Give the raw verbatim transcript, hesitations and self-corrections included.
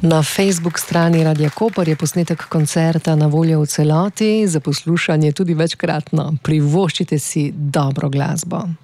Na Facebook strani Radia Koper je posnetek koncerta na voljo v celoti, za poslušanje tudi večkratno. Privoščite si dobro glasbo.